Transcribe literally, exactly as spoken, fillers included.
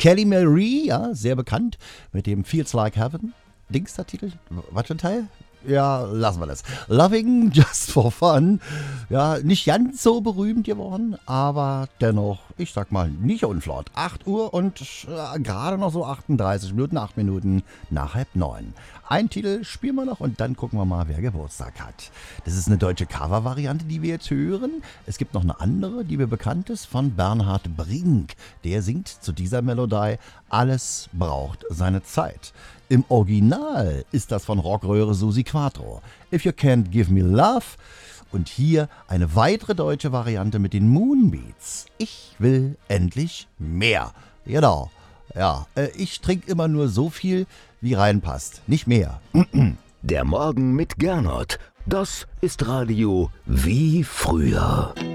Kelly Marie, ja, sehr bekannt, mit dem Feels Like Heaven. Dings der Titel? Was für ein Teil? Ja, lassen wir das. Loving Just for Fun. Ja, nicht ganz so berühmt geworden, aber dennoch, ich sag mal, nicht unflott. acht Uhr und äh, gerade noch so achtunddreißig Minuten, acht Minuten nach halb neun. Ein Titel spielen wir noch und dann gucken wir mal, wer Geburtstag hat. Das ist eine deutsche Cover-Variante, die wir jetzt hören. Es gibt noch eine andere, die mir bekannt ist, von Bernhard Brink. Der singt zu dieser Melodie Alles braucht seine Zeit. Im Original ist das von Rockröhre Susi Quattro. If You Can't Give Me Love. Und hier eine weitere deutsche Variante mit den Moonbeats. Ich will endlich mehr. Genau. Ja, äh, ich trinke immer nur so viel, wie reinpasst. Nicht mehr. Der Morgen mit Gernot. Das ist Radio wie früher.